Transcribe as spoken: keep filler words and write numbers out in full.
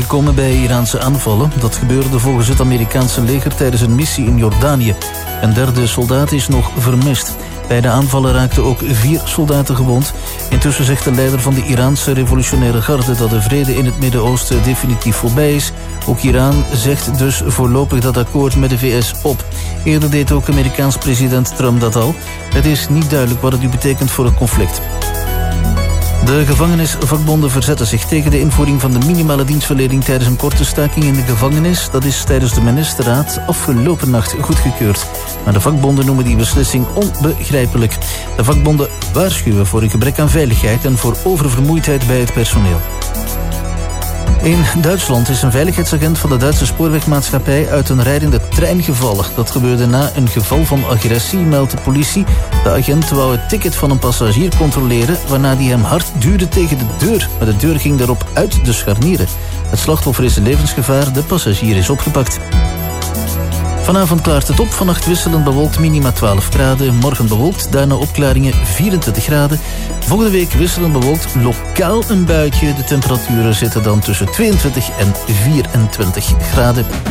gekomen bij Iraanse aanvallen. Dat gebeurde volgens het Amerikaanse leger tijdens een missie in Jordanië. Een derde soldaat is nog vermist. Bij de aanvallen raakten ook vier soldaten gewond. Intussen zegt de leider van de Iraanse revolutionaire garde dat de vrede in het Midden-Oosten definitief voorbij is. Ook Iran zegt dus voorlopig dat akkoord met de V S op. Eerder deed ook Amerikaans president Trump dat al. Het is niet duidelijk wat het nu betekent voor het conflict. De gevangenisvakbonden verzetten zich tegen de invoering van de minimale dienstverlening tijdens een korte staking in de gevangenis. Dat is tijdens de ministerraad afgelopen nacht goedgekeurd. Maar de vakbonden noemen die beslissing onbegrijpelijk. De vakbonden waarschuwen voor een gebrek aan veiligheid en voor oververmoeidheid bij het personeel. In Duitsland is een veiligheidsagent van de Duitse spoorwegmaatschappij uit een rijdende trein gevallen. Dat gebeurde na een geval van agressie, meldt de politie. De agent wou het ticket van een passagier controleren, waarna die hem hard duwde tegen de deur. Maar de deur ging daarop uit de scharnieren. Het slachtoffer is in levensgevaar, de passagier is opgepakt. Vanavond klaart het op, vannacht wisselend bewolkt, minima twaalf graden. Morgen bewolkt, daarna opklaringen vierentwintig graden. Volgende week wisselend bewolkt, lokaal een buitje. De temperaturen zitten dan tussen tweeëntwintig en vierentwintig graden.